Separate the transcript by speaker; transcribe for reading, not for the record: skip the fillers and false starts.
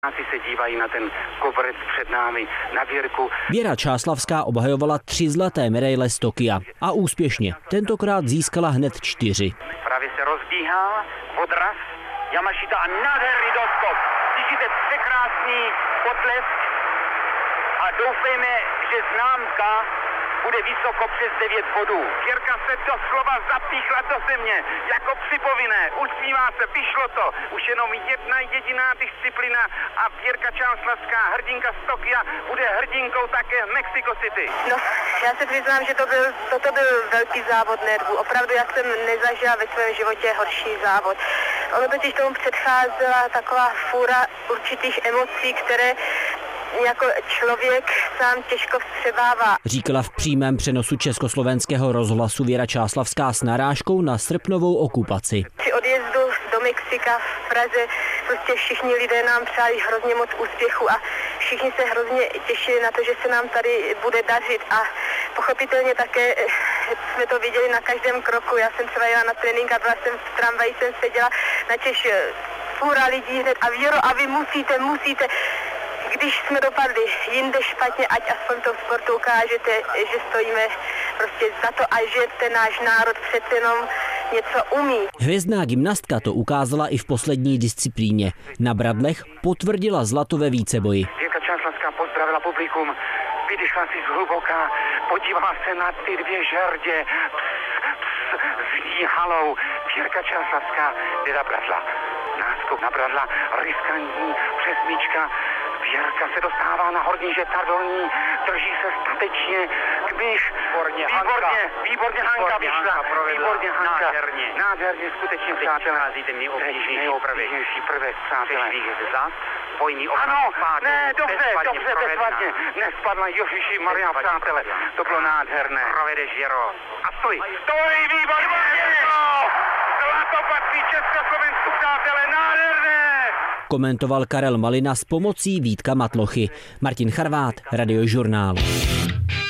Speaker 1: Asi se dívají na ten koberec před námi, na Věrku.
Speaker 2: Věra Čáslavská obhajovala 3 zlaté medaile z Tokia a úspěšně. Tentokrát získala hned 4.
Speaker 1: Právě se rozbíhá, odraz, Yamashita a nádherný doskok. Slyšíte překrásný potlesk a doufejme, že známka bude vysoko přes 9 bodů. Věrka se doslova zapíchla do země, jako při povinné. Usmívá se, vyšlo to. Už jenom jedna jediná disciplína a Věrka Čáslavská, hrdinka z Tokia, bude hrdinkou také v Mexico City.
Speaker 3: No, já se přiznám, že toto byl velký závod nervů. Opravdu já jsem nezažila ve svém životě horší závod. Ono totiž tomu předcházela taková fůra určitých emocí, které jako člověk sám těžko vstřebává.
Speaker 2: Říkala v přímém přenosu Československého rozhlasu Věra Čáslavská s narážkou na srpnovou okupaci.
Speaker 3: Při odjezdu do Mexika v Praze prostě všichni lidé nám přáli hrozně moc úspěchu a všichni se hrozně těšili na to, že se nám tady bude dařit a pochopitelně také jsme to viděli na každém kroku. Já jsem třeba jela na trénink a byla jsem v tramvaji, jsem seděla na Češ fůra lidí hned a Věro, a vy musíte. Když jsme dopadli jinde špatně, ať aspoň to v sportu ukážete, že stojíme prostě za to a že ten náš národ přece jenom něco umí.
Speaker 2: Hvězdná gymnastka to ukázala i v poslední disciplíně. Na bradlech potvrdila zlato ve víceboji.
Speaker 1: Věrka Čáslavská pozdravila publikum, vydýchla si zhluboka, podívala se na ty 2 žerdě, zní halou. Věrka Čáslavská teda bradla. Náskok na bradla, riskantní přesmíčka. Věrka se dostává na horní žetar dolní, drží se statečně, kmíž, výborně Hanka vyšla, výborně Hanka, nádherně, skutečně přátelé. Přecházíte mě obtížnější prvek, přátelé. Ano, ne, dobře, bezvadně, nespadla, Jožiši Maria, přátelé, to bylo nádherné. Provedeš, Věro, a stoj, výborně, zlato patří Československu, přátelé, nádherné.
Speaker 2: Komentoval Karel Malina s pomocí Vítka Matlochy. Martin Charvát, Radiožurnál.